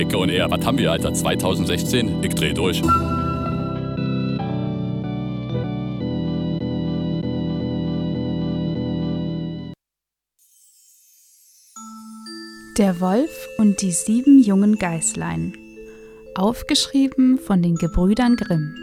Ecke und Ehr, was haben wir, Alter? 2016? Ich dreh durch. Der Wolf und die 7 jungen Geißlein. Aufgeschrieben von den Gebrüdern Grimm.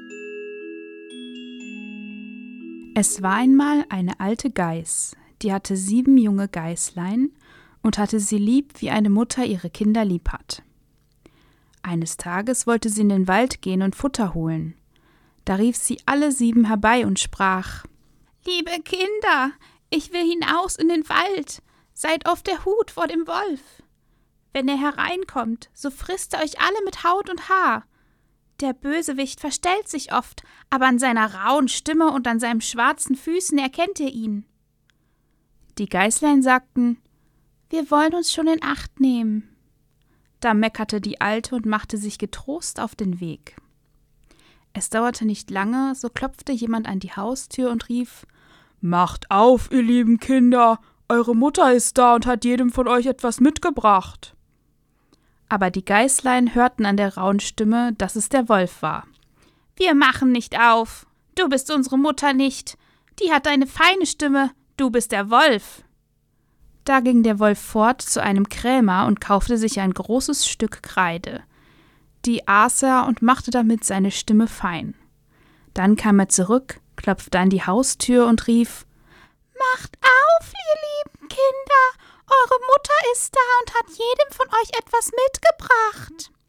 Es war einmal eine alte Geiß, die hatte 7 junge Geißlein und hatte sie lieb, wie eine Mutter ihre Kinder lieb hat. Eines Tages wollte sie in den Wald gehen und Futter holen. Da rief sie alle 7 herbei und sprach: »Liebe Kinder, ich will hinaus in den Wald. Seid auf der Hut vor dem Wolf. Wenn er hereinkommt, so frisst er euch alle mit Haut und Haar. Der Bösewicht verstellt sich oft, aber an seiner rauen Stimme und an seinen schwarzen Füßen erkennt ihr ihn.« Die Geißlein sagten: »Wir wollen uns schon in Acht nehmen.« Da meckerte die Alte und machte sich getrost auf den Weg. Es dauerte nicht lange, so klopfte jemand an die Haustür und rief: »Macht auf, ihr lieben Kinder! Eure Mutter ist da und hat jedem von euch etwas mitgebracht.« Aber die Geißlein hörten an der rauen Stimme, dass es der Wolf war. »Wir machen nicht auf. Du bist unsere Mutter nicht. Die hat eine feine Stimme. Du bist der Wolf.« Da ging der Wolf fort zu einem Krämer und kaufte sich ein großes Stück Kreide. Die aß er und machte damit seine Stimme fein. Dann kam er zurück, klopfte an die Haustür und rief: »Macht auf, ihr lieben Kinder! Eure Mutter ist da und hat jedem von euch etwas mitgebracht.«